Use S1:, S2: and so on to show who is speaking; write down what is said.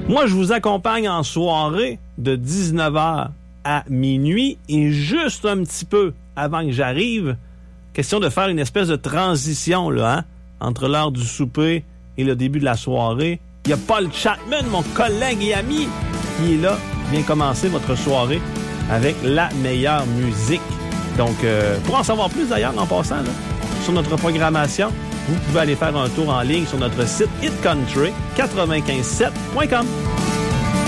S1: Moi, je vous accompagne en soirée de 19h à minuit et juste un petit peu avant que j'arrive, question de faire une espèce de transition là, hein, entre l'heure du souper et le début de la soirée. Il y a Paul Chapman, mon collègue et ami, qui est là, vient commencer votre soirée avec la meilleure musique. Donc, pour en savoir plus d'ailleurs, en passant, là, sur notre programmation, vous pouvez aller faire un tour en ligne sur notre site hitcountry957.com.